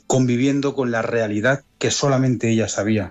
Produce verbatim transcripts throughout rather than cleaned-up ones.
conviviendo con la realidad que solamente ella sabía.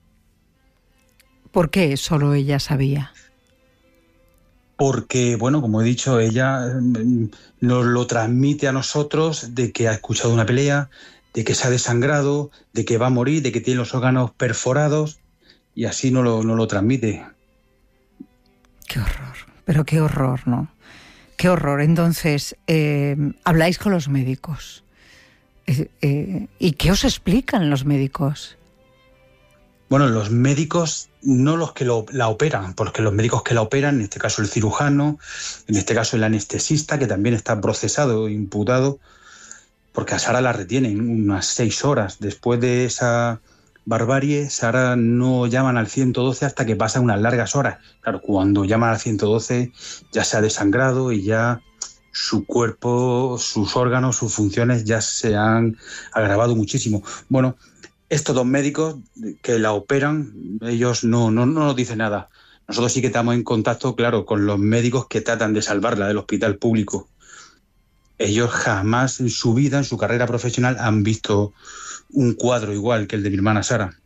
¿Por qué solo ella sabía? Porque, bueno, como he dicho, ella nos lo transmite a nosotros de que ha escuchado una pelea, de que se ha desangrado, de que va a morir, de que tiene los órganos perforados, y así no lo, no lo transmite. Qué horror, pero qué horror, ¿no? Qué horror. Entonces, eh, habláis con los médicos. Eh, eh, ¿Y qué os explican los médicos? Bueno, los médicos, no los que lo, la operan, porque los médicos que la operan, en este caso el cirujano, en este caso el anestesista, que también está procesado, imputado, porque a Sara la retienen unas seis horas. Después de esa barbarie, Sara no llaman al ciento doce hasta que pasan unas largas horas. Claro, cuando llaman al ciento doce ya se ha desangrado y ya su cuerpo, sus órganos, sus funciones ya se han agravado muchísimo. Bueno, estos dos médicos que la operan, ellos no, no, no nos dicen nada. Nosotros sí que estamos en contacto, claro, con los médicos que tratan de salvarla del hospital público. Ellos jamás en su vida, en su carrera profesional, han visto un cuadro igual que el de mi hermana Sara.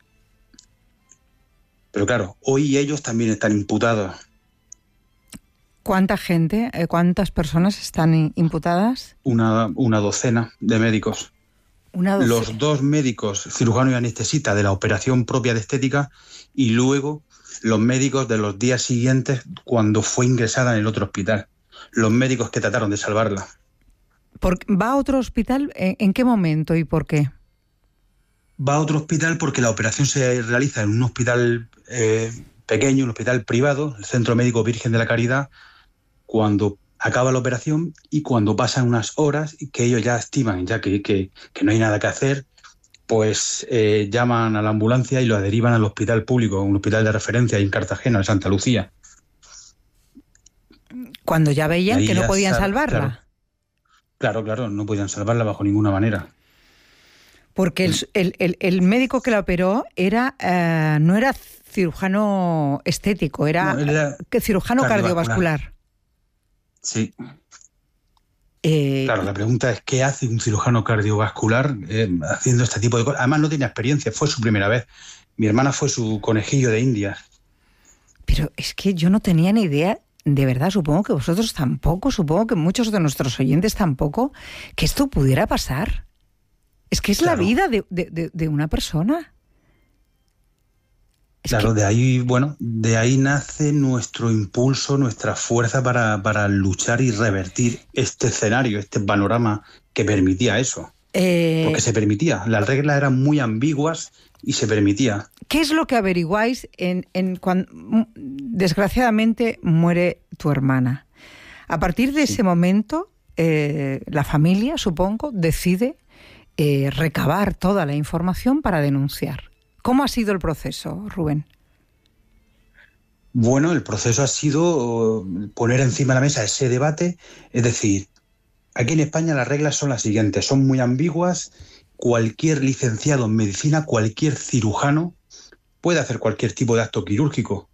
Pero claro, hoy ellos también están imputados. ¿Cuánta gente, cuántas personas están imputadas? Una, una docena de médicos. Una docena. Los dos médicos, cirujano y anestesista, de la operación propia de estética, y luego los médicos de los días siguientes cuando fue ingresada en el otro hospital. Los médicos que trataron de salvarla. ¿Por, ¿Va a otro hospital? ¿En qué momento y por qué? Va a otro hospital porque la operación se realiza en un hospital eh, pequeño, un hospital privado, el Centro Médico Virgen de la Caridad, cuando acaba la operación y cuando pasan unas horas que ellos ya estiman ya que, que, que no hay nada que hacer, pues eh, llaman a la ambulancia y lo derivan al hospital público, un hospital de referencia en Cartagena, en Santa Lucía. Cuando ya veían que no podían sal, salvarla. Claro, claro, claro, no podían salvarla bajo ninguna manera. Porque el, el, el, el médico que la operó era eh, no era cirujano estético, era, no, era cirujano cardiovascular. cardiovascular. Sí. Eh, claro, la pregunta es ¿qué hace un cirujano cardiovascular eh, haciendo este tipo de cosas? Además no tenía experiencia, fue su primera vez. Mi hermana fue su conejillo de Indias. Pero es que yo no tenía ni idea, de verdad, supongo que vosotros tampoco, supongo que muchos de nuestros oyentes tampoco, que esto pudiera pasar. Es que es claro. La vida de, de, de una persona. Es claro, que... de ahí, bueno, de ahí nace nuestro impulso, nuestra fuerza para, para luchar y revertir este escenario, este panorama que permitía eso. Eh... Porque se permitía. Las reglas eran muy ambiguas y se permitía. ¿Qué es lo que averiguáis en, en cuando desgraciadamente muere tu hermana? A partir de sí. ese momento, eh, la familia, supongo, decide eh, recabar toda la información para denunciar. ¿Cómo ha sido el proceso, Rubén? Bueno, el proceso ha sido poner encima de la mesa ese debate, es decir, aquí en España las reglas son las siguientes, son muy ambiguas, cualquier licenciado en medicina, cualquier cirujano puede hacer cualquier tipo de acto quirúrgico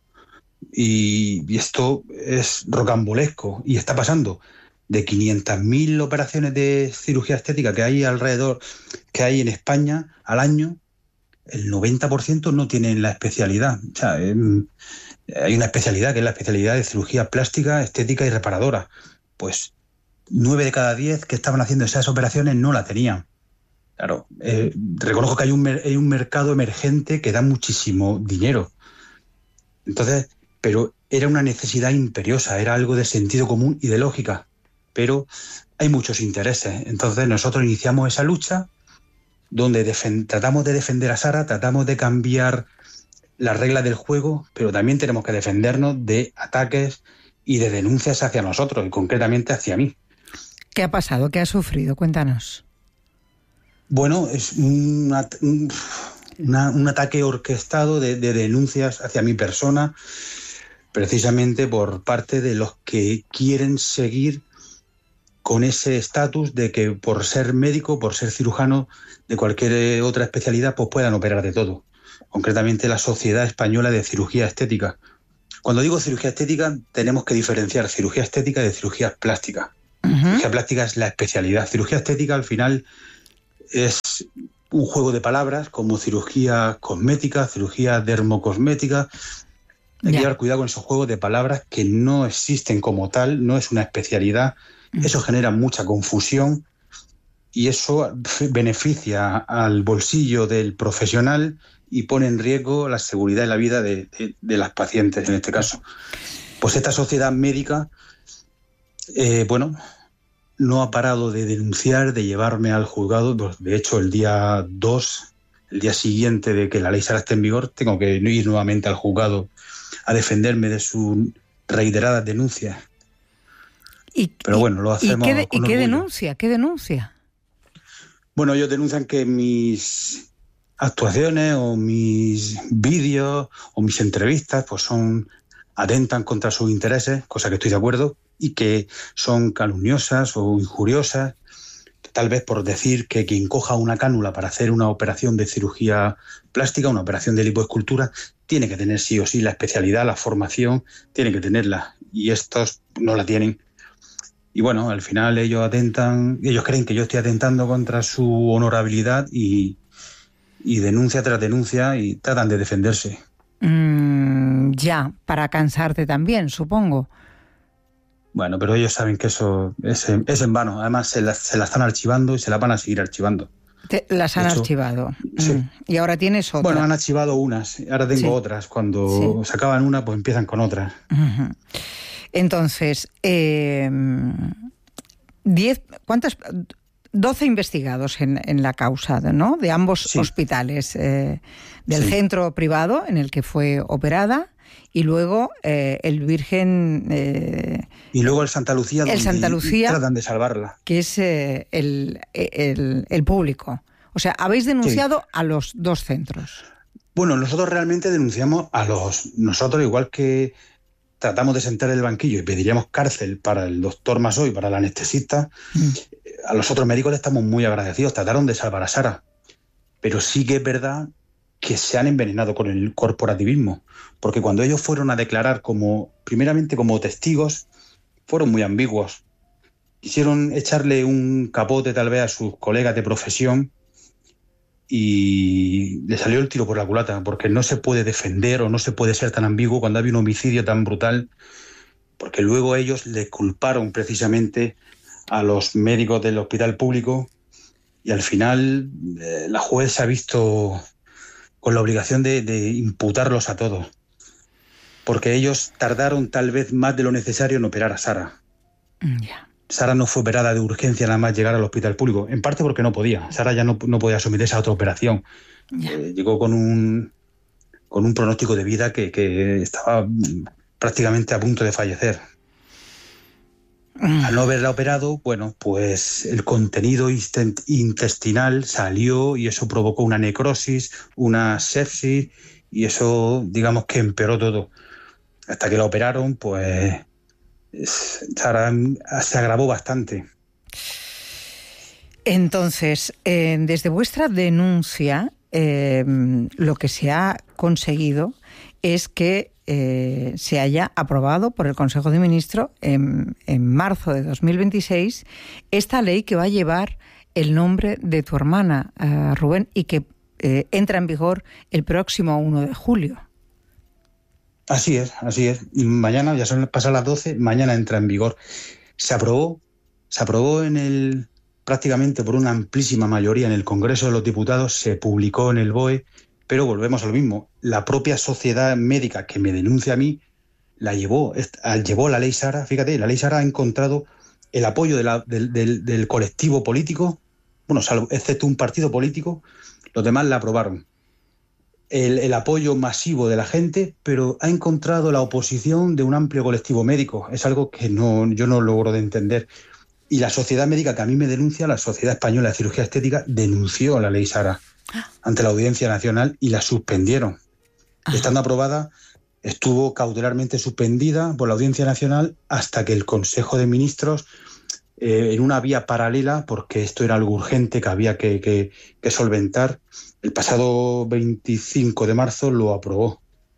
y, y esto es rocambolesco y está pasando. De quinientas mil operaciones de cirugía estética que hay alrededor, que hay en España al año, el noventa por ciento no tienen la especialidad. O sea, eh, hay una especialidad que es la especialidad de cirugía plástica, estética y reparadora. Pues nueve de cada diez que estaban haciendo esas operaciones no la tenían. Claro, eh, reconozco que hay un, hay un mercado emergente que da muchísimo dinero. Entonces, pero era una necesidad imperiosa, era algo de sentido común y de lógica. Pero hay muchos intereses. Entonces nosotros iniciamos esa lucha donde defend- tratamos de defender a Sara, tratamos de cambiar las reglas del juego, pero también tenemos que defendernos de ataques y de denuncias hacia nosotros, y concretamente hacia mí. ¿Qué ha pasado? ¿Qué ha sufrido? Cuéntanos. Bueno, es un, un, una, un ataque orquestado de, de denuncias hacia mi persona, precisamente por parte de los que quieren seguir con ese estatus de que por ser médico, por ser cirujano de cualquier otra especialidad, pues puedan operar de todo. Concretamente la Sociedad Española de Cirugía Estética. Cuando digo cirugía estética, tenemos que diferenciar cirugía estética de cirugía plástica. Uh-huh. Cirugía plástica es la especialidad. Cirugía estética, al final, es un juego de palabras como cirugía cosmética, cirugía dermocosmética. Hay que llevar cuidado con esos juegos de palabras que no existen como tal, no es una especialidad. Mm. Eso genera mucha confusión y eso beneficia al bolsillo del profesional y pone en riesgo la seguridad y la vida de, de, de las pacientes, en este caso. Pues esta sociedad médica, eh, bueno, no ha parado de denunciar, de llevarme al juzgado. De hecho, el día dos, el día siguiente de que la ley Sara esté en vigor, tengo que ir nuevamente al juzgado a defenderme de sus reiteradas denuncias. ¿Y, Pero bueno, lo hacemos ¿y qué, con ¿y qué orgullo. denuncia? ¿Qué denuncia? Bueno, ellos denuncian que mis actuaciones o mis vídeos o mis entrevistas pues son atentan contra sus intereses, cosa que estoy de acuerdo, y que son calumniosas o injuriosas, tal vez por decir que quien coja una cánula para hacer una operación de cirugía plástica, una operación de lipoescultura, tiene que tener sí o sí la especialidad, la formación, tiene que tenerla, y estos no la tienen. Y bueno, al final ellos atentan, ellos creen que yo estoy atentando contra su honorabilidad y, y denuncia tras denuncia y tratan de defenderse. Mm, ya, para cansarte también, supongo. Bueno, pero ellos saben que eso es en, es en vano. Además, se la, se la están archivando y se la van a seguir archivando. Te, las han hecho, archivado. Sí. Mm. Y ahora tienes otra. Bueno, han archivado unas, ahora tengo sí. otras. Cuando sí. se acaban una, pues empiezan con otras. Uh-huh. Entonces, eh, diez, ¿cuántas? doce investigados en, en la causa, ¿no? De ambos sí. hospitales, eh, del sí. centro privado en el que fue operada y luego eh, el Virgen... Eh, y luego el Santa Lucía, el Santa Lucía, tratan de salvarla. Que es eh, el, el, el público. O sea, habéis denunciado sí. a los dos centros. Bueno, nosotros realmente denunciamos a los... Nosotros, igual que tratamos de sentar el banquillo y pediríamos cárcel para el doctor Masó y para el anestesista, mm. a los otros médicos le estamos muy agradecidos. Trataron de salvar a Sara. Pero sí que es verdad que se han envenenado con el corporativismo. Porque cuando ellos fueron a declarar como, primeramente como testigos, fueron muy ambiguos. Quisieron echarle un capote tal vez a sus colegas de profesión y le salió el tiro por la culata, porque no se puede defender o no se puede ser tan ambiguo cuando hay un homicidio tan brutal, porque luego ellos le culparon precisamente a los médicos del hospital público y al final eh, la juez se ha visto con la obligación de, de imputarlos a todos, porque ellos tardaron tal vez más de lo necesario en operar a Sara. Yeah. Sara no fue operada de urgencia nada más llegar al hospital público, en parte porque no podía. Sara ya no, no podía someterse a otra operación. Yeah. Eh, llegó con un, con un pronóstico de vida que, que estaba prácticamente a punto de fallecer. Mm. Al no haberla operado, bueno, pues el contenido intestinal salió y eso provocó una necrosis, una sepsis y eso, digamos que empeoró todo. Hasta que la operaron, pues... Sara se agravó bastante. Entonces, eh, desde vuestra denuncia, eh, lo que se ha conseguido es que eh, se haya aprobado por el Consejo de Ministros en, en marzo de dos mil veintiséis esta ley que va a llevar el nombre de tu hermana, uh, Rubén, y que eh, entra en vigor el próximo uno de julio. Así es, así es. Mañana, ya son pasadas las doce, mañana entra en vigor. Se aprobó, se aprobó en el prácticamente por una amplísima mayoría en el Congreso de los Diputados, se publicó en el B O E, pero volvemos a lo mismo. La propia sociedad médica que me denuncia a mí la llevó, llevó la ley Sara. Fíjate, la ley Sara ha encontrado el apoyo de la, del, del, del colectivo político, bueno, salvo, excepto un partido político, los demás la aprobaron. El, el apoyo masivo de la gente, pero ha encontrado la oposición de un amplio colectivo médico. Es algo que no, yo no logro de entender. Y la sociedad médica que a mí me denuncia, la Sociedad Española de Cirugía Estética, denunció la ley Sara ante la Audiencia Nacional y la suspendieron. Ah. Estando aprobada, estuvo cautelarmente suspendida por la Audiencia Nacional hasta que el Consejo de Ministros, eh, en una vía paralela, porque esto era algo urgente que había que, que, que solventar, el pasado veinticinco de marzo lo aprobó.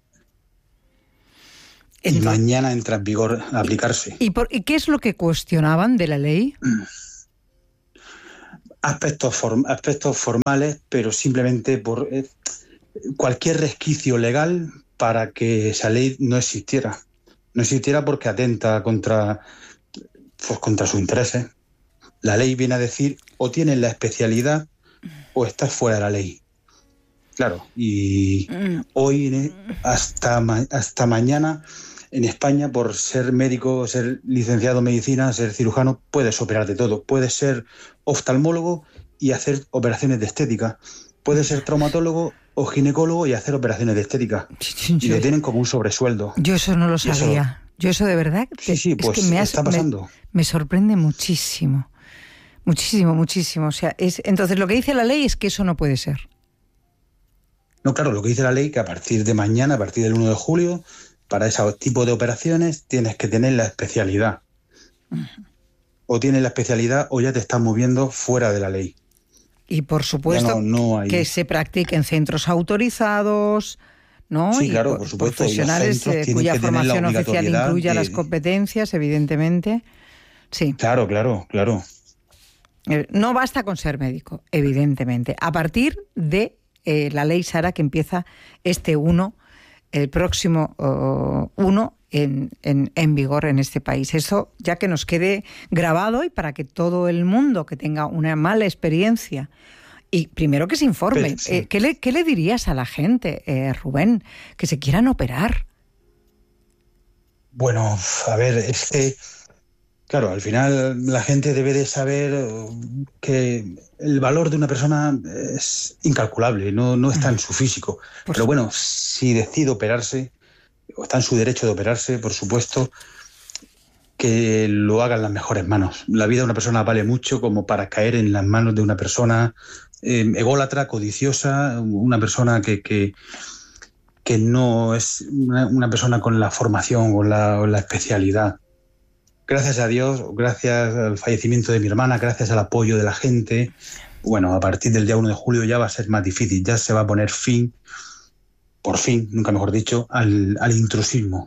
Entonces, y mañana entra en vigor a aplicarse. ¿Y, por, ¿Y qué es lo que cuestionaban de la ley? aspectos, form, aspectos formales, pero simplemente por eh, cualquier resquicio legal para que esa ley no existiera. No existiera porque atenta contra, pues, contra sus intereses. La ley viene a decir o tienes la especialidad o estás fuera de la ley. Claro, y hoy hasta, ma- hasta mañana en España, por ser médico, ser licenciado en medicina, ser cirujano, puedes operar de todo. Puedes ser oftalmólogo y hacer operaciones de estética. Puedes ser traumatólogo o ginecólogo y hacer operaciones de estética. Y lo tienen como un sobresueldo. Yo eso no lo Y eso- sabía. Yo eso de verdad Sí, sí, es pues que me, has- está pasando. me, me sorprende muchísimo. Muchísimo, muchísimo. O sea, es, entonces lo que dice la ley es que eso no puede ser. No, claro, lo que dice la ley que a partir de mañana, a partir del uno de julio, para ese tipo de operaciones tienes que tener la especialidad. O tienes la especialidad o ya te estás moviendo fuera de la ley. Y por supuesto Ya no- no hay- que se practique en centros autorizados, ¿no? Sí, Y claro, po- por supuesto, y los profesionales centros eh, tienen cuya que tener la formación oficial obligatoriedad incluya de- las competencias, evidentemente. Sí. Claro, claro, claro. Eh, No basta con ser médico, evidentemente. A partir de eh, la ley Sara que empieza este uno, el próximo uh, uno en, en, en vigor en este país. Eso ya que nos quede grabado y para que todo el mundo que tenga una mala experiencia, y primero que se informe. Pero, sí. eh, ¿qué, le, ¿Qué le dirías a la gente, eh, Rubén, que se quieran operar? Bueno, a ver, es que, claro, al final la gente debe de saber eh, que el valor de una persona es incalculable, no, no está en su físico. Por Pero bueno, si decide operarse, o está en su derecho de operarse, por supuesto, que lo haga en las mejores manos. La vida de una persona vale mucho como para caer en las manos de una persona eh, ególatra, codiciosa, una persona que, que, que no es una, una persona con la formación, con la, con la especialidad. Gracias a Dios, gracias al fallecimiento de mi hermana, gracias al apoyo de la gente, bueno, a partir del día uno de julio ya va a ser más difícil, ya se va a poner fin, por fin, nunca mejor dicho, al, al intrusismo.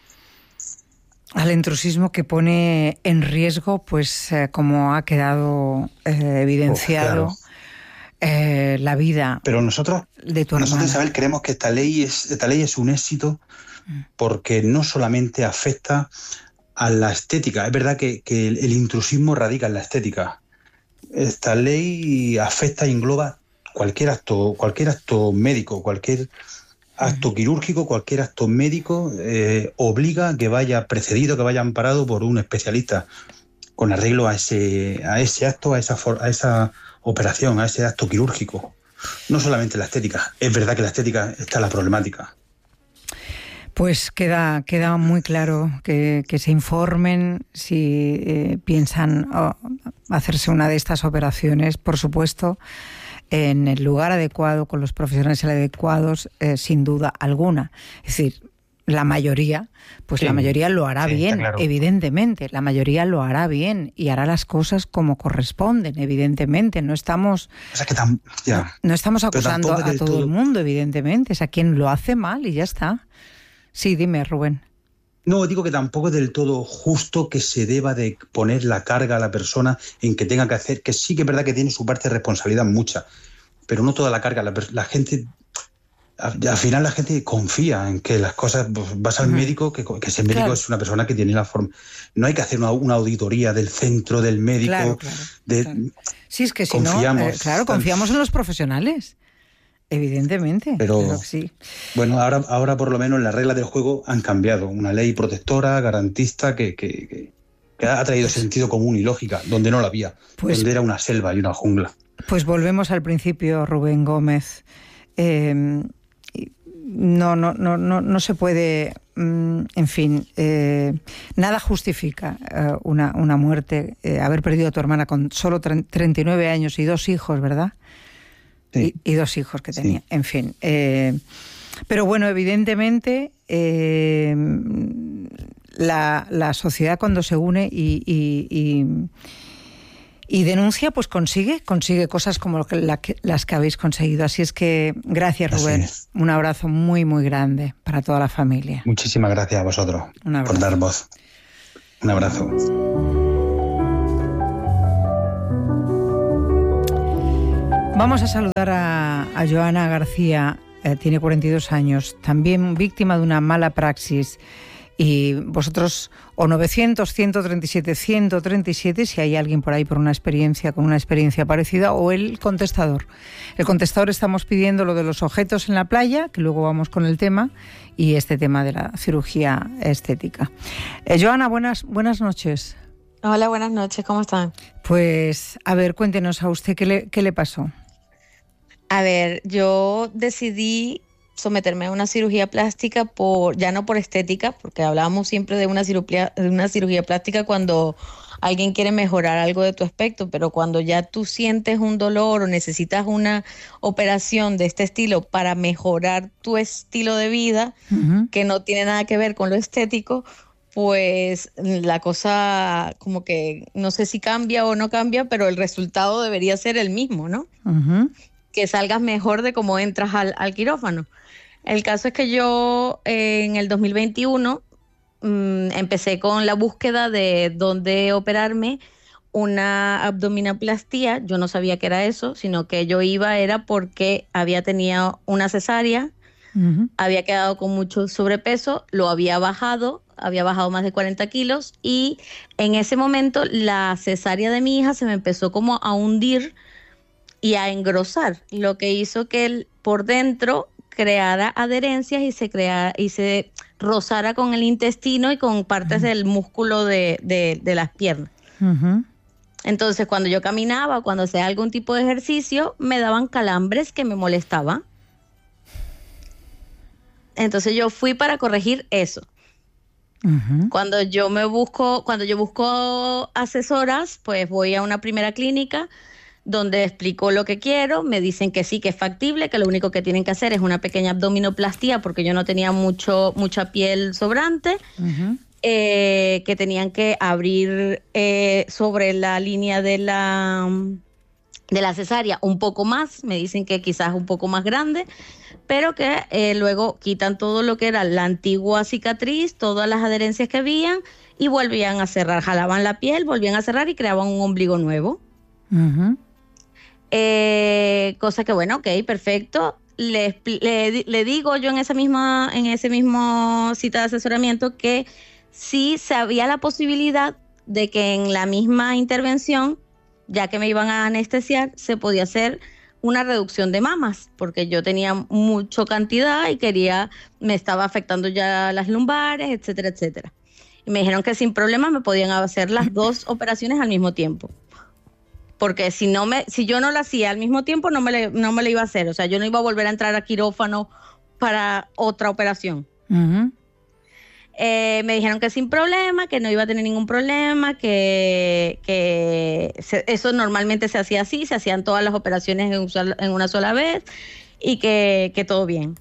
Al intrusismo que pone en riesgo, pues eh, como ha quedado eh, evidenciado, Oh, claro. eh, la vida Pero nosotros, de tu hermana. nosotros Isabel, creemos que esta ley es, esta ley es un éxito porque no solamente afecta a la estética. Es verdad que, que el, el intrusismo radica en la estética. Esta ley afecta e engloba cualquier acto, cualquier acto médico, cualquier acto uh-huh. quirúrgico, cualquier acto médico eh, obliga a que vaya precedido, que vaya amparado por un especialista con arreglo a ese, a ese acto, a esa, a esa operación, a ese acto quirúrgico. No solamente la estética. Es verdad que la estética está la problemática. Pues queda, queda muy claro que, que se informen si eh, piensan oh, hacerse una de estas operaciones, por supuesto, en el lugar adecuado, con los profesionales adecuados, eh, sin duda alguna. Es decir, la mayoría, pues sí, la mayoría lo hará sí, bien, claro. Evidentemente, la mayoría lo hará bien y hará las cosas como corresponden, evidentemente. No estamos, o sea que tam, ya. no, no estamos acusando a todo, todo el mundo, evidentemente. Es a quien lo hace mal y ya está. Sí, dime, Rubén. No, digo que tampoco es del todo justo que se deba de poner la carga a la persona en que tenga que hacer, que sí que es verdad que tiene su parte de responsabilidad mucha, pero no toda la carga. La, la gente, al final la gente confía en que las cosas, pues, vas al uh-huh. médico, que, que ese médico claro. es una persona que tiene la forma. No hay que hacer una, una auditoría del centro, del médico. Claro, claro, de, claro. Sí, es que si confiamos, no, eh, claro, confiamos en los profesionales. Evidentemente, pero claro que sí. Bueno, ahora, ahora por lo menos las reglas del juego han cambiado. Una ley protectora, garantista, que, que, que, que ha traído pues, sentido común y lógica, donde no la había, pues, donde era una selva y una jungla. Pues volvemos al principio, Rubén Gómez. Eh, no, no, no, no, no se puede, en fin, eh, nada justifica eh, una, una muerte, eh, haber perdido a tu hermana con solo treinta y nueve años y dos hijos, ¿verdad? Sí. Y, y dos hijos que tenía, sí. En fin. Eh, pero bueno, evidentemente eh, la, la sociedad cuando se une y, y, y, y denuncia, pues consigue, consigue cosas como la que, las que habéis conseguido. Así es que gracias, Rubén. Es. Un abrazo muy, muy grande para toda la familia. Muchísimas gracias a vosotros por dar voz. Un abrazo. Vamos a saludar a, a Joana García, eh, tiene cuarenta y dos años, también víctima de una mala praxis. Y vosotros, o novecientos, ciento treinta y siete, ciento treinta y siete, si hay alguien por ahí por una experiencia, con una experiencia parecida, o el contestador. El contestador estamos pidiendo lo de los objetos en la playa, que luego vamos con el tema, y este tema de la cirugía estética. Eh, Joana, buenas, buenas noches. Hola, buenas noches, ¿cómo están? Pues, a ver, cuéntenos a usted qué le, qué le pasó. A ver, yo decidí someterme a una cirugía plástica, por ya no por estética, porque hablábamos siempre de una cirugía, de una cirugía plástica cuando alguien quiere mejorar algo de tu aspecto, pero cuando ya tú sientes un dolor o necesitas una operación de este estilo para mejorar tu estilo de vida, uh-huh. que no tiene nada que ver con lo estético, pues la cosa como que no sé si cambia o no cambia, pero el resultado debería ser el mismo, ¿no? Uh-huh. Que salgas mejor de cómo entras al, al quirófano. El caso es que yo eh, en el dos mil veintiuno mmm, empecé con la búsqueda de dónde operarme una abdominoplastia. Yo no sabía que era eso, sino que yo iba era porque había tenido una cesárea, uh-huh. había quedado con mucho sobrepeso, lo había bajado, había bajado más de cuarenta kilos y en ese momento la cesárea de mi hija se me empezó como a hundir y a engrosar, lo que hizo que él por dentro creara adherencias y se crea, y se rozara con el intestino y con partes uh-huh. del músculo de, de, de las piernas. Uh-huh. Entonces, cuando yo caminaba, cuando hacía algún tipo de ejercicio, me daban calambres que me molestaban. Entonces, yo fui para corregir eso. Uh-huh. Cuando yo me busco, cuando yo busco asesoras, pues voy a una primera clínica donde explico lo que quiero, me dicen que sí, que es factible, que lo único que tienen que hacer es una pequeña abdominoplastia porque yo no tenía mucho mucha piel sobrante, uh-huh. eh, que tenían que abrir eh, sobre la línea de la, de la cesárea un poco más, me dicen que quizás un poco más grande, pero que eh, luego quitan todo lo que era la antigua cicatriz, todas las adherencias que habían y volvían a cerrar, jalaban la piel, volvían a cerrar y creaban un ombligo nuevo. Uh-huh. Eh, cosa que bueno, ok, perfecto. Le, le, le digo yo en esa misma, en ese mismo cita de asesoramiento que sí se había la posibilidad de que en la misma intervención, ya que me iban a anestesiar, se podía hacer una reducción de mamas, porque yo tenía mucha cantidad y quería, me estaba afectando ya las lumbares, etcétera, etcétera. Y me dijeron que sin problema me podían hacer las dos operaciones al mismo tiempo. Porque si no me, si yo no la hacía al mismo tiempo, no me, le, no me la iba a hacer. O sea, yo no iba a volver a entrar a quirófano para otra operación. Uh-huh. Eh, me dijeron que sin problema, que no iba a tener ningún problema, que, que se, eso normalmente se hacía así, se hacían todas las operaciones en, un, en una sola vez y que, que todo bien.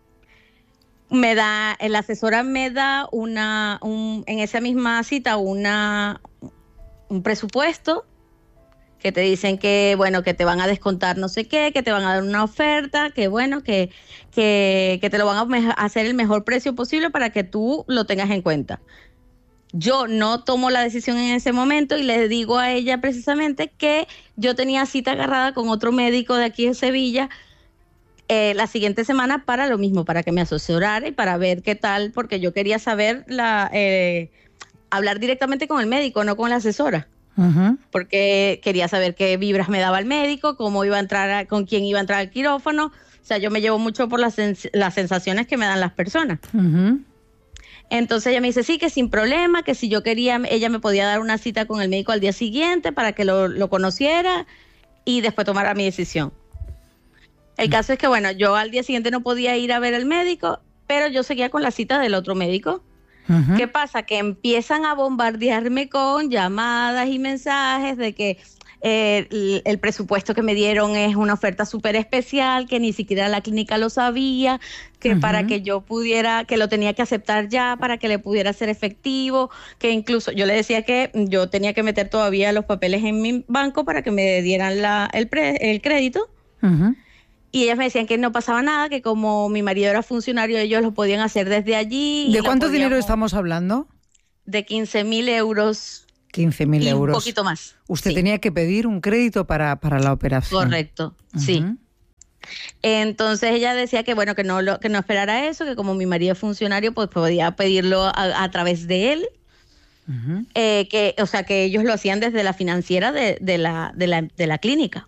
Me da, la asesora me da una, un, en esa misma cita una, un presupuesto que te dicen que, bueno, que te van a descontar no sé qué, que te van a dar una oferta, que bueno, que, que, que te lo van a me- hacer el mejor precio posible para que tú lo tengas en cuenta. Yo no tomo la decisión en ese momento y le digo a ella precisamente que yo tenía cita agarrada con otro médico de aquí de Sevilla eh, la siguiente semana para lo mismo, para que me asesorara y para ver qué tal, porque yo quería saber, la eh, hablar directamente con el médico, no con la asesora. Uh-huh. Porque quería saber qué vibras me daba el médico, cómo iba a entrar, a, con quién iba a entrar al quirófano. O sea, yo me llevo mucho por las, sens- las sensaciones que me dan las personas. Uh-huh. Entonces ella me dice, sí, que sin problema, que si yo quería, ella me podía dar una cita con el médico al día siguiente para que lo, lo conociera y después tomara mi decisión. El caso es que, bueno, yo al día siguiente no podía ir a ver al médico, pero yo seguía con la cita del otro médico. Uh-huh. ¿Qué pasa? Que empiezan a bombardearme con llamadas y mensajes de que eh, el, el presupuesto que me dieron es una oferta súper especial, que ni siquiera la clínica lo sabía, que uh-huh. para que yo pudiera, que lo tenía que aceptar ya, para que le pudiera ser efectivo, que incluso yo le decía que yo tenía que meter todavía los papeles en mi banco para que me dieran la, el, pre, el crédito. Uh-huh. Y ellas me decían que no pasaba nada, que como mi marido era funcionario, ellos lo podían hacer desde allí. ¿De cuánto dinero estamos hablando? De quince mil euros quince mil euros. Un poquito más. Usted sí. tenía que pedir un crédito para, para la operación. Correcto, uh-huh. sí. Entonces ella decía que bueno, que no, lo, que no esperara eso, que como mi marido es funcionario, pues podía pedirlo a, a través de él. Uh-huh. Eh, que, o sea, que ellos lo hacían desde la financiera de, de, la, de, la, de la clínica.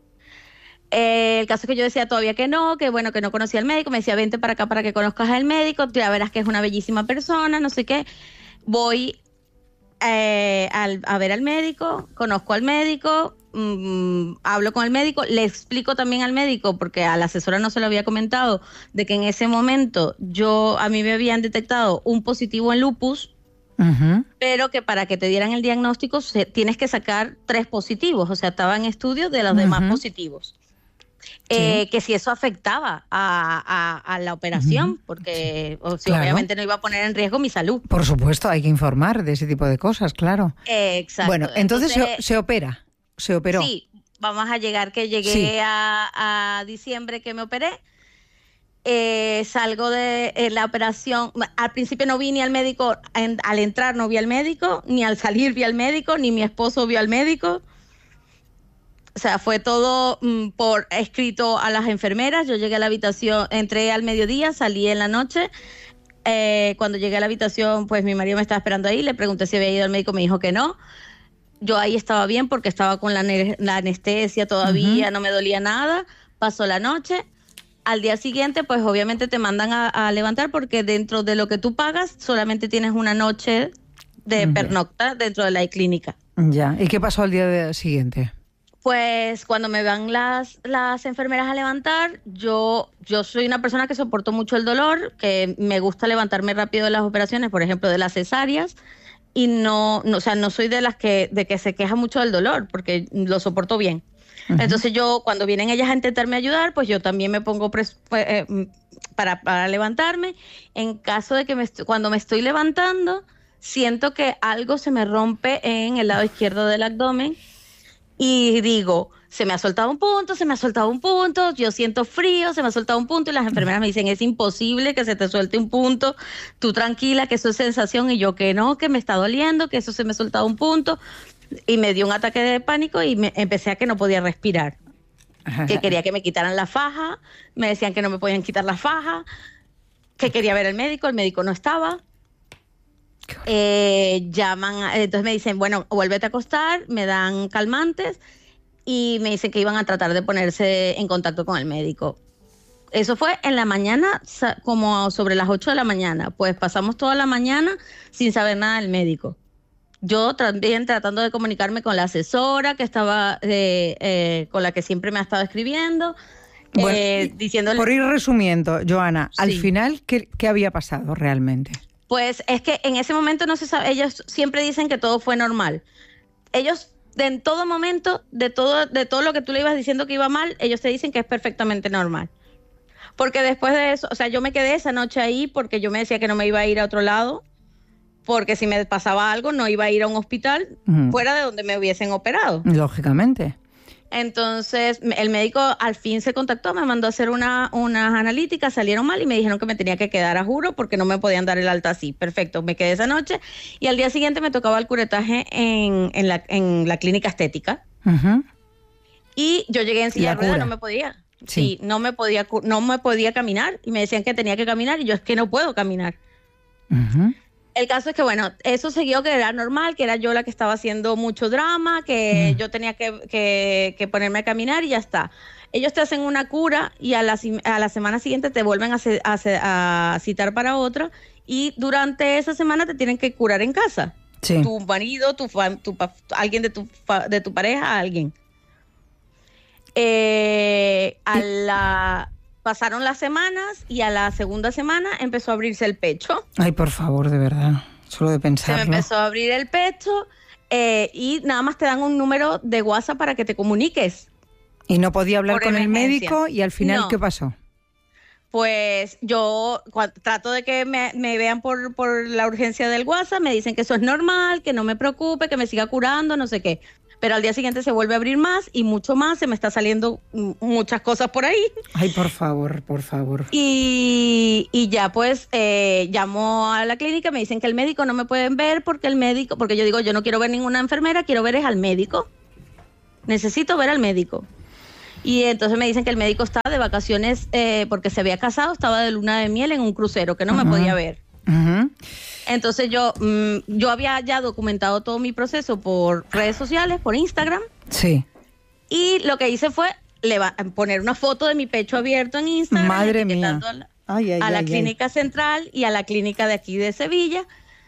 Eh, el caso es que yo decía todavía que no, que bueno, que no conocía al médico. Me decía, vente para acá para que conozcas al médico, ya verás que es una bellísima persona, no sé qué. Voy eh, al, a ver al médico, conozco al médico, mmm, hablo con el médico, le explico también al médico, porque a la asesora no se lo había comentado, de que en ese momento yo a mí me habían detectado un positivo en lupus, uh-huh. pero que para que te dieran el diagnóstico se, tienes que sacar tres positivos, o sea, estaba en estudio de los uh-huh. demás positivos. Eh, sí. Que si eso afectaba a, a, a la operación, uh-huh. porque o sea, claro. obviamente no iba a poner en riesgo mi salud. Por supuesto, hay que informar de ese tipo de cosas, claro. Eh, exacto. Bueno, entonces, entonces se, se opera, se operó. Sí, vamos a llegar que llegué sí. a, a diciembre que me operé. Eh, salgo de eh, la operación, al principio no vi ni al médico, en, al entrar no vi al médico, ni al salir vi al médico, ni mi esposo vio al médico. O sea, fue todo mm, por escrito a las enfermeras. Yo llegué a la habitación, entré al mediodía, salí en la noche. Eh, cuando llegué a la habitación, pues mi marido me estaba esperando ahí. Le pregunté si había ido al médico, me dijo que no. Yo ahí estaba bien porque estaba con la, la anestesia todavía, uh-huh. no me dolía nada. Pasó la noche. Al día siguiente, pues obviamente te mandan a, a levantar porque dentro de lo que tú pagas solamente tienes una noche de uh-huh. pernocta dentro de la clínica. Ya. ¿Y qué pasó al día siguiente? Pues cuando me van las, las enfermeras a levantar, yo, yo soy una persona que soporto mucho el dolor, que me gusta levantarme rápido de las operaciones, por ejemplo, de las cesáreas, y no, no, o sea, no soy de las que, de que se queja mucho del dolor, porque lo soporto bien. Uh-huh. Entonces yo, cuando vienen ellas a intentarme ayudar, pues yo también me pongo pres- eh, para, para levantarme. En caso de que me est- cuando me estoy levantando, siento que algo se me rompe en el lado izquierdo del abdomen, y digo, se me ha soltado un punto, se me ha soltado un punto, yo siento frío, se me ha soltado un punto, y las enfermeras me dicen, es imposible que se te suelte un punto, tú tranquila, que eso es sensación, y yo que no, que me está doliendo, que eso se me ha soltado un punto, y me dio un ataque de pánico y me empecé a que no podía respirar, Ajá. que quería que me quitaran la faja, me decían que no me podían quitar la faja, que quería ver al médico, el médico no estaba. Eh, llaman, entonces me dicen, bueno, vuélvete a acostar, me dan calmantes y me dicen que iban a tratar de ponerse en contacto con el médico. Eso fue en la mañana, como sobre las ocho de la mañana. Pues pasamos toda la mañana sin saber nada del médico. Yo también tratando de comunicarme con la asesora que estaba eh, eh, con la que siempre me ha estado escribiendo. Bueno, eh, diciéndole... Por ir resumiendo, Joana, sí. al final, ¿qué, qué había pasado realmente? Pues es que en ese momento no se sabe, ellos siempre dicen que todo fue normal. Ellos de, en todo momento, de todo, de todo lo que tú le ibas diciendo que iba mal, ellos te dicen que es perfectamente normal. Porque después de eso, o sea, yo me quedé esa noche ahí porque yo me decía que no me iba a ir a otro lado, porque si me pasaba algo no iba a ir a un hospital uh-huh. fuera de donde me hubiesen operado. Lógicamente. Entonces, el médico al fin se contactó, me mandó a hacer una, unas analíticas, salieron mal y me dijeron que me tenía que quedar a juro porque no me podían dar el alta así. Perfecto, me quedé esa noche y al día siguiente me tocaba el curetaje en, en, la, en la clínica estética. Uh-huh. Y yo llegué en silla de ruedas, no me podía. Sí, sí no, me podía, no me podía caminar y me decían que tenía que caminar y yo es que no puedo caminar. Uh-huh. El caso es que, bueno, eso siguió que era normal, que era yo la que estaba haciendo mucho drama, que mm. yo tenía que, que, que ponerme a caminar y ya está. Ellos te hacen una cura y a la, a la semana siguiente te vuelven a, a, a citar para otra y durante esa semana te tienen que curar en casa. Sí. Tu marido, tu, tu, alguien de tu, de tu pareja, alguien. Eh, a la... Pasaron las semanas y a la segunda semana empezó a abrirse el pecho. Ay, por favor, de verdad, solo de pensarlo. Se me empezó a abrir el pecho eh, y nada más te dan un número de WhatsApp para que te comuniques. ¿Y no podía hablar con el médico? ¿Y al final no. qué pasó? Pues yo cuando, trato de que me, me vean por, por la urgencia del WhatsApp, me dicen que eso es normal, que no me preocupe, que me siga curando, no sé qué. pero al día siguiente se vuelve a abrir más y mucho más, se me está saliendo muchas cosas por ahí. Ay, por favor, por favor. Y, y ya pues eh, llamo a la clínica, me dicen que el médico no me pueden ver porque el médico, porque yo digo, yo no quiero ver ninguna enfermera, quiero ver es al médico. Necesito ver al médico. Y entonces me dicen que el médico estaba de vacaciones eh, porque se había casado, estaba de luna de miel en un crucero, que no uh-huh. me podía ver. Uh-huh. Entonces yo, mmm, yo había ya documentado todo mi proceso por redes sociales, por Instagram. Sí. Y lo que hice fue leva- poner una foto de mi pecho abierto en Instagram. Madre mía. A la, ay, ay, a la ay, clínica ay. central y a la clínica de aquí de Sevilla.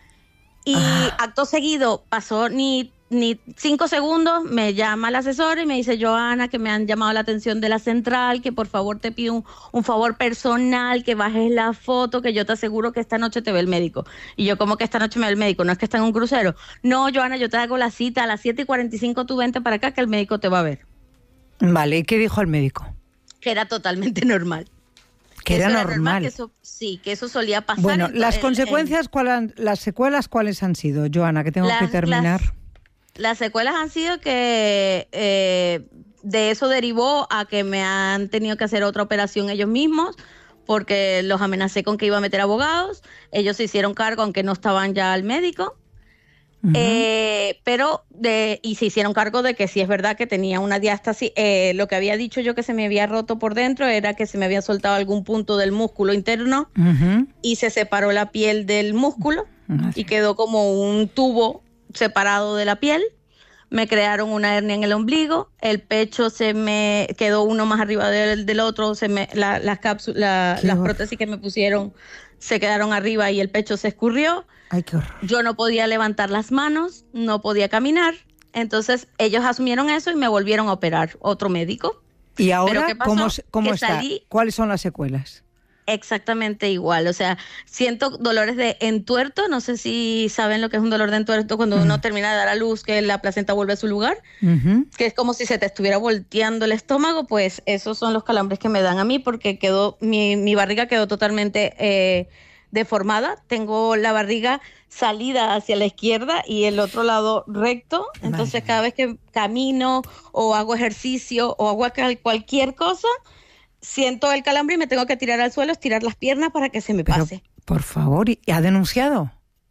Y ah. acto seguido pasó ni... ni cinco segundos, me llama el asesor y me dice, Joana, que me han llamado la atención de la central, que por favor te pido un, un favor personal, que bajes la foto, que yo te aseguro que esta noche te ve el médico. Y yo, ¿cómo que esta noche me ve el médico? ¿No es que está en un crucero? No, Joana, yo te hago la cita a las siete y cuarenta y cinco, tú vente para acá que el médico te va a ver. Vale, ¿y qué dijo el médico? Que era totalmente normal. Que era, era normal. normal que eso, sí, que eso solía pasar. Bueno, en, las en, consecuencias, en, ¿cuál han, las secuelas, ¿cuáles han sido, Joana? Que tengo las, que terminar. Las, Las secuelas han sido que eh, de eso derivó a que me han tenido que hacer otra operación ellos mismos porque los amenacé con que iba a meter abogados. Ellos se hicieron cargo aunque no estaban ya al médico. Uh-huh. Eh, pero de, y se hicieron cargo de que sí es verdad que tenía una diástasis. Eh, lo que había dicho yo que se me había roto por dentro era que se me había soltado algún punto del músculo interno uh-huh. y se separó la piel del músculo uh-huh. y quedó como un tubo separado de la piel. Me crearon una hernia en el ombligo, el pecho se me quedó uno más arriba del, del otro, se me, la, las cápsulas, la, las prótesis que me pusieron se quedaron arriba y el pecho se escurrió. Ay, qué horror. Yo no podía levantar las manos, no podía caminar, entonces ellos asumieron eso y me volvieron a operar, otro médico. ¿Y ahora ¿qué pasó? cómo, cómo que está? Salí, ¿Cuáles son las secuelas? Exactamente igual, o sea, siento dolores de entuerto, no sé si saben lo que es un dolor de entuerto cuando uh-huh. uno termina de dar a luz, que la placenta vuelve a su lugar, uh-huh. que es como si se te estuviera volteando el estómago, pues esos son los calambres que me dan a mí porque quedó, mi, mi barriga quedó totalmente eh, deformada, tengo la barriga salida hacia la izquierda y el otro lado recto, entonces vale. Cada vez que camino o hago ejercicio o hago cualquier cosa, siento el calambre y me tengo que tirar al suelo, estirar las piernas para que se me pase. Pero, por favor, ¿y ha denunciado?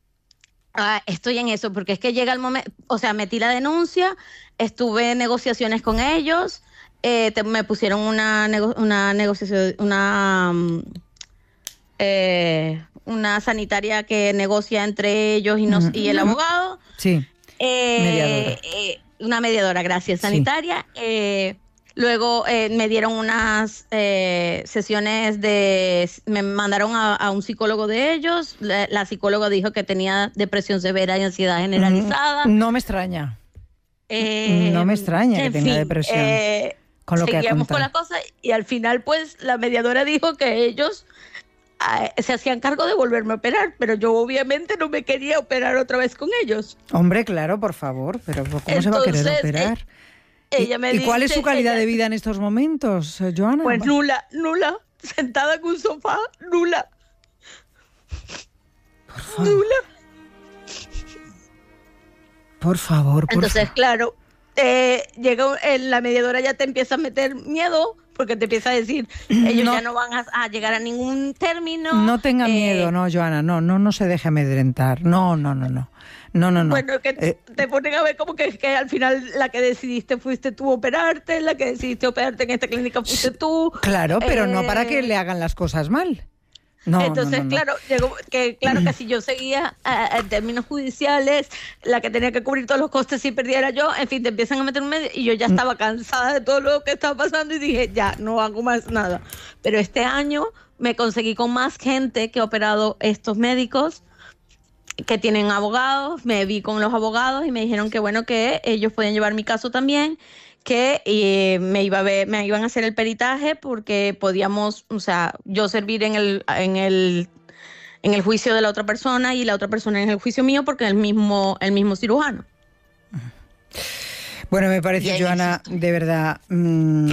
Ah, estoy en eso, porque es que llega el momento, o sea, metí la denuncia, estuve en negociaciones con ellos, eh, te, me pusieron una, nego, una negociación, una, eh, una sanitaria que negocia entre ellos y, nos, mm, y el abogado. Sí, eh, mediadora. Eh, una mediadora, gracias, sanitaria. Sí. Eh, Luego eh, me dieron unas eh, sesiones de... Me mandaron a, a un psicólogo de ellos. La, la psicóloga dijo que tenía depresión severa y ansiedad generalizada. No me extraña. Eh, no me extraña que en tenga fin, depresión. Eh, con lo seguíamos que con la cosa y al final pues la mediadora dijo que ellos eh, se hacían cargo de volverme a operar, pero yo obviamente no me quería operar otra vez con ellos. Hombre, claro, por favor, pero ¿cómo Entonces, se va a querer operar? Eh, Ella me ¿Y dice, cuál es su calidad ella, de vida en estos momentos, Joana? Pues nula, nula, sentada en un sofá, nula. Por favor. Nula. Por favor, por Entonces, favor. claro, eh, llega eh, la mediadora ya te empieza a meter miedo, porque te empieza a decir, ellos no, ya no van a, a llegar a ningún término. No tenga eh, miedo, no, Joana, no, no, no se deje amedrentar, no, no, no, no. No, no, no. Bueno, que eh, te ponen a ver como que, que al final la que decidiste fuiste tú operarte, la que decidiste operarte en esta clínica fuiste tú. Claro, pero eh, no para que le hagan las cosas mal. No, Entonces, no, no, no. claro, llegó que claro que si yo seguía uh, en términos judiciales, la que tenía que cubrir todos los costes si perdiera yo, en fin, te empiezan a meter un medio y yo ya estaba cansada de todo lo que estaba pasando y dije, ya, no hago más nada. Pero este año me conseguí con más gente que ha operado estos médicos, que tienen abogados, me vi con los abogados y me dijeron que bueno, que ellos podían llevar mi caso también, que eh, me iba a ver, me iban a hacer el peritaje porque podíamos, o sea, yo servir en el en el en el juicio de la otra persona y la otra persona en el juicio mío porque es el mismo el mismo cirujano. Bueno, me parece, Joana, de verdad,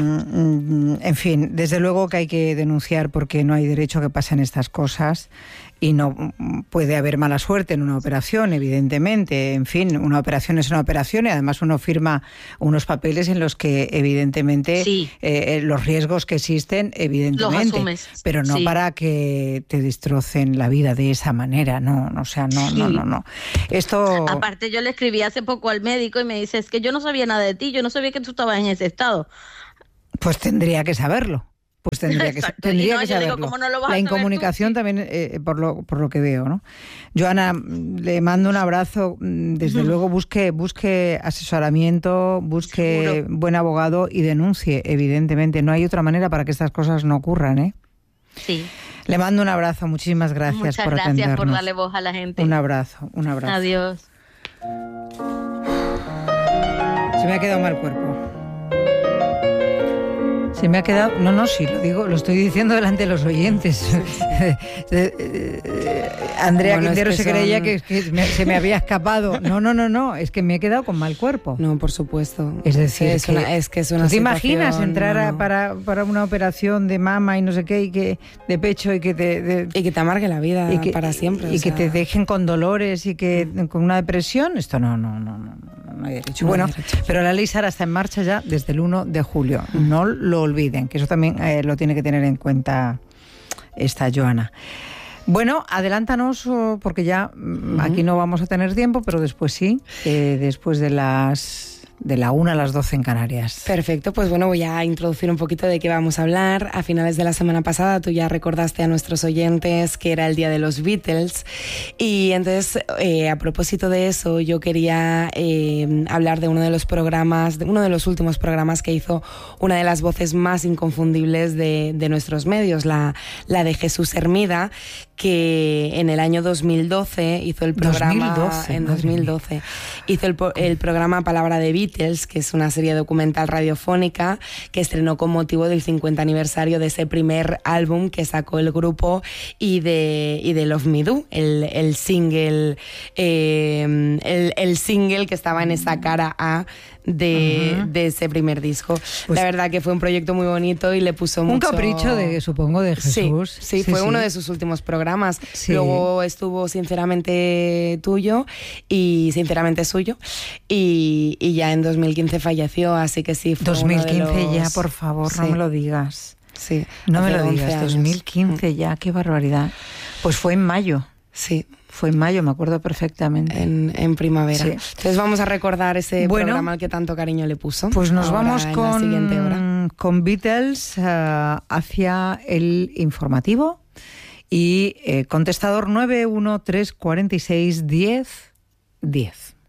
mmm, en fin, desde luego que hay que denunciar porque no hay derecho a que pasen estas cosas. y no puede haber mala suerte en una operación, evidentemente. En fin, una operación es una operación y además uno firma unos papeles en los que evidentemente sí. eh, los riesgos que existen, evidentemente, los asumes. Pero no sí. para que te destrocen la vida de esa manera, no, o sea, no, sí. no, no, no. Esto... Aparte, yo le escribí hace poco al médico y me dice, es que yo no sabía nada de ti, yo no sabía que tú estabas en ese estado. Pues tendría que saberlo. Pues tendría que, tendría no, que saberlo. Digo, no lo vas la incomunicación también, eh, por lo por lo que veo, ¿no? Joana, le mando un abrazo. Desde uh-huh. luego, busque busque asesoramiento, busque Seguro. buen abogado y denuncie, evidentemente. No hay otra manera para que estas cosas no ocurran, ¿eh? Sí. Le mando un abrazo. Muchísimas gracias Muchas por gracias atendernos. por darle voz a la gente. Un abrazo, un abrazo. Adiós. Se me ha quedado mal cuerpo. Se me ha quedado... No, no, sí, lo digo, lo estoy diciendo delante de los oyentes. Andrea bueno, Quintero es que se son... creía que, que me, se me había escapado. No, no, no, no, es que me he quedado con mal cuerpo. No, por supuesto. Es decir, es, que, una, es que es una ¿tú te situación, imaginas entrar no, a, para, para una operación de mama y no sé qué, y que de pecho y que te... De, y que te amargue la vida y que, para siempre. Y o que sea... te dejen con dolores y que mm. con una depresión. Esto no, no, no, no, no hay derecho. No bueno, hay derecho. Pero la ley Sara está en marcha ya desde el uno de julio. Mm. No lo olviden, que eso también eh, lo tiene que tener en cuenta esta Joana. Bueno, adelántanos, porque ya uh-huh. aquí no vamos a tener tiempo, pero después sí, eh, después de las... de la una a las doce en Canarias. Perfecto, pues bueno, voy a introducir un poquito de qué vamos a hablar. A finales de la semana pasada tú ya recordaste a nuestros oyentes que era el día de los Beatles y entonces eh, a propósito de eso yo quería eh, hablar de uno de los programas, de uno de los últimos programas que hizo una de las voces más inconfundibles de, de nuestros medios, la, la de Jesús Hermida, que en el año dos mil doce hizo el programa... dos mil doce, en dos mil doce hizo el, el programa Palabra de Beatles, que es una serie documental radiofónica que estrenó con motivo del cincuenta aniversario de ese primer álbum que sacó el grupo y de, y de Love Me Do, el, el single eh, el, el single que estaba en esa cara A de, uh-huh. de ese primer disco. Pues la verdad que fue un proyecto muy bonito y le puso un mucho... Un capricho, de supongo, de Jesús. Sí, sí, sí fue sí. uno de sus últimos programas. Sí. Luego estuvo Sinceramente Tuyo y Sinceramente Suyo y, y ya en dos mil quince falleció, así que sí fue dos mil quince uno de los... ya, por favor, sí. no me lo digas. Sí, no me lo digas, años. dos mil quince ya, qué barbaridad. Pues fue en mayo. Sí. Fue en mayo, me acuerdo perfectamente. En, en primavera. Sí. Entonces vamos a recordar ese bueno, programa al que tanto cariño le puso. Pues nos vamos con, con Beatles uh, hacia el informativo y eh, contestador nueve uno tres cuatro seis diez diez.